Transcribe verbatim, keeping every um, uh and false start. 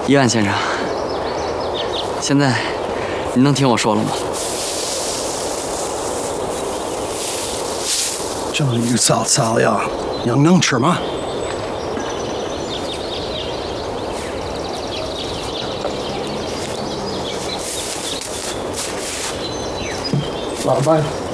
一万先生，现在您能听我说了吗？ 这鱼草草药，您能吃吗？老板。